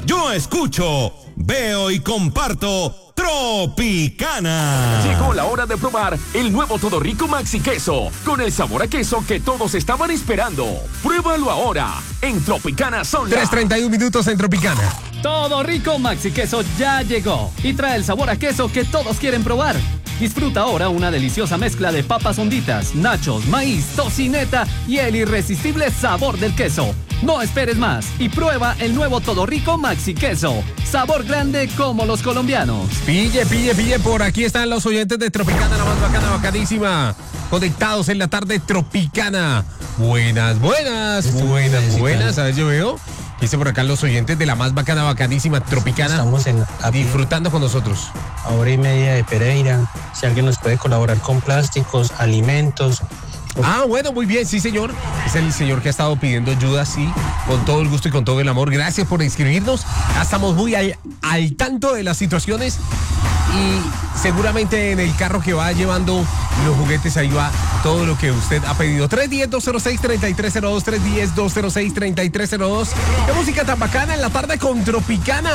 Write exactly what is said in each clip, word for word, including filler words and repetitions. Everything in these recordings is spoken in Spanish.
Yo escucho, veo y comparto Tropicana. Llegó la hora de probar el nuevo Todo Rico Maxi Queso, con el sabor a queso que todos estaban esperando. Pruébalo ahora en Tropicana Zona. tres treinta y uno minutos en Tropicana. Todo Rico Maxi Queso ya llegó y trae el sabor a queso que todos quieren probar. Disfruta ahora una deliciosa mezcla de papas honditas, nachos, maíz, tocineta y el irresistible sabor del queso. No esperes más y prueba el nuevo Todo Rico Maxi Queso. Sabor grande como los colombianos. Pille, pille, pille, por aquí están los oyentes de Tropicana, la más bacana, bacanísima. Conectados en la tarde Tropicana. Buenas, buenas, buenas, buenas. A ver, yo veo. Dice por acá los oyentes de la más bacana, bacanísima Tropicana. Estamos en la, disfrutando con nosotros. A hora y media de Pereira. Si alguien nos puede colaborar con plásticos, alimentos. Ah, bueno, muy bien, sí, señor. Es el señor que ha estado pidiendo ayuda, sí, con todo el gusto y con todo el amor. Gracias por inscribirnos. Ya estamos muy al, al tanto de las situaciones y seguramente en el carro que va llevando los juguetes ahí va todo lo que usted ha pedido. tres uno cero, dos cero seis, tres tres cero dos, tres uno cero, dos cero seis, tres tres cero dos. ¡Qué música tan bacana en la tarde con Tropicana!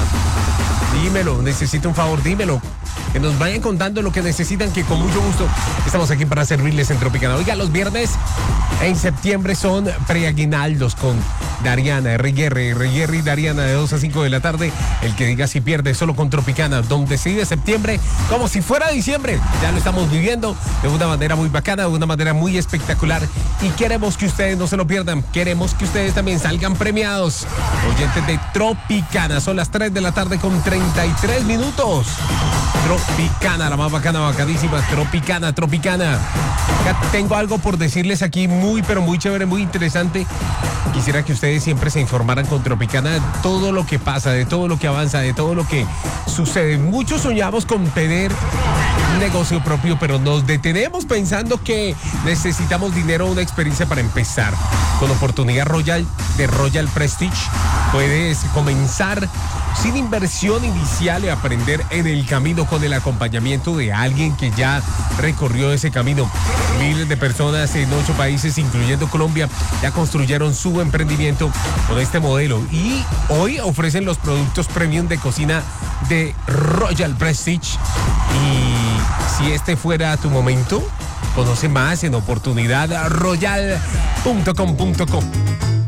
Dímelo, necesito un favor, dímelo. Que nos vayan contando lo que necesitan, que con mucho gusto estamos aquí para servirles en Tropicana. Oiga, los viernes en septiembre son preaguinaldos con Dariana, R R, R R y Dariana de dos a cinco de la tarde. El que diga si pierde solo con Tropicana, donde se vive septiembre como si fuera diciembre. Ya lo estamos viviendo de una manera muy bacana, de una manera muy espectacular. Y queremos que ustedes no se lo pierdan. Queremos que ustedes también salgan premiados. Oyentes de Tropicana, son las tres de la tarde con treinta y tres minutos. Tropicana, la más bacana, bacadísima. Tropicana, Tropicana. Acá tengo algo por decirles aquí muy, pero muy chévere, muy interesante. Quisiera que ustedes siempre se informaran con Tropicana de todo lo que pasa, de todo lo que avanza, de todo lo que sucede. Muchos soñamos con tener un negocio propio, pero nos detenemos pensando que necesitamos dinero o una experiencia para empezar. Con oportunidad Royal de Royal Prestige puedes comenzar sin inversión inicial y aprender en el camino con el acompañamiento de alguien que ya recorrió ese camino. Miles de personas en ocho países, incluyendo Colombia, ya construyeron su emprendimiento con este modelo y hoy ofrecen los productos premium de cocina de Royal Prestige. Y si este fuera tu momento, conoce más en oportunidad royal punto com punto co.